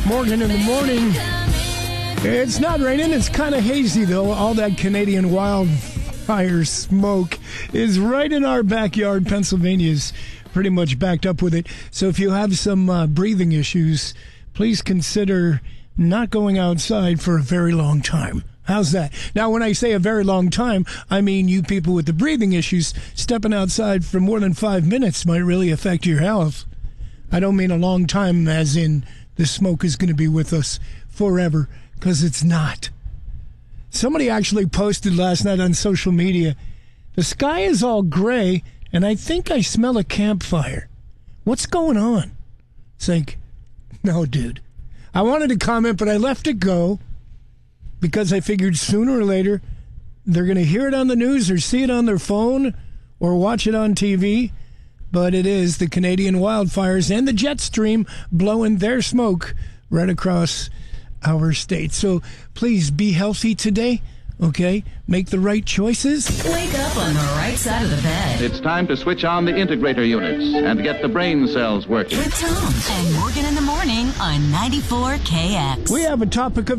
Morgan in the morning. It's not raining. It's kind of hazy, though. All that Canadian wildfire smoke is right in our backyard. Pennsylvania's pretty much backed up with it. So if you have some breathing issues, please consider not going outside for a very long time. How's that? Now, when I say a very long time, I mean you people with the breathing issues. Stepping outside for more than 5 minutes might really affect your health. I don't mean a long time as in the smoke is going to be with us forever, because it's not. Somebody actually posted last night on social media, the sky is all gray, and I think I smell a campfire. What's going on? It's like, no, dude. I wanted to comment, but I left it go because I figured sooner or later they're going to hear it on the news or see it on their phone or watch it on TV. But it is the Canadian wildfires and the jet stream blowing their smoke right across our state. So please be healthy today, okay? Make the right choices. Wake up on the right side of the bed. It's time to switch on the integrator units and get the brain cells working. With Tom and Morgan in the morning on 94KX. We have a topic of